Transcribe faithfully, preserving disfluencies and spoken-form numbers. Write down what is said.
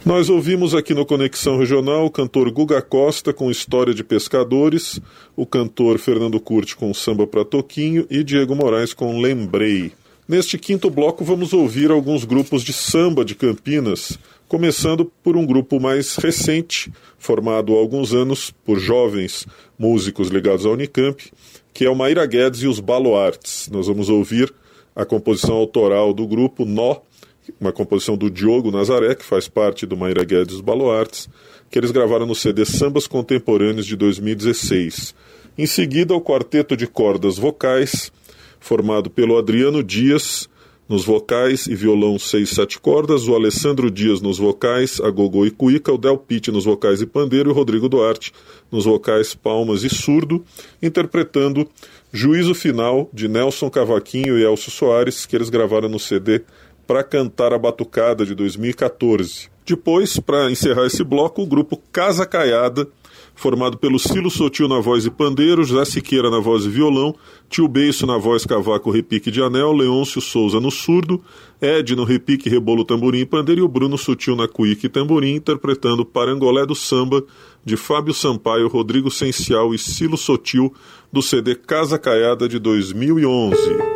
Nós ouvimos aqui no Conexão Regional o cantor Guga Costa com História de Pescadores, o cantor Fernando Curti com Samba pra Toquinho e Diego Moraes com Lembrei. Neste quinto bloco vamos ouvir alguns grupos de samba de Campinas, começando por um grupo mais recente, formado há alguns anos por jovens músicos ligados à Unicamp, que é o Maíra Guedes e os Baluartes. Nós vamos ouvir a composição autoral do grupo Nó, uma composição do Diogo Nazaré, que faz parte do Maíra Guedes e os Baluartes, que eles gravaram no C D Sambas Contemporâneos de dois mil e dezesseis. Em seguida, o quarteto de cordas vocais, formado pelo Adriano Dias nos vocais e violão seis, sete cordas, o Alessandro Dias nos vocais, agogô e cuíca, o Del Pitte nos vocais e pandeiro e o Rodrigo Duarte nos vocais, palmas e surdo, interpretando Juízo Final, de Nelson Cavaquinho e Elcio Soares, que eles gravaram no C D Pra Cantar a Batucada, de dois mil e catorze. Depois, para encerrar esse bloco, o grupo Casa Caiada, formado pelo Cilo Sotil na voz e pandeiro, José Siqueira na voz e violão, Tio Beiço na voz, cavaco, repique de anel, Leôncio Souza no surdo, Ed no repique, rebolo, tamborim e pandeiro, e o Bruno Sutil na cuíca e tamborim, interpretando Parangolé do Samba, de Fábio Sampaio, Rodrigo Sencial e Cilo Sotil, do C D Casa Caiada, de dois mil e onze.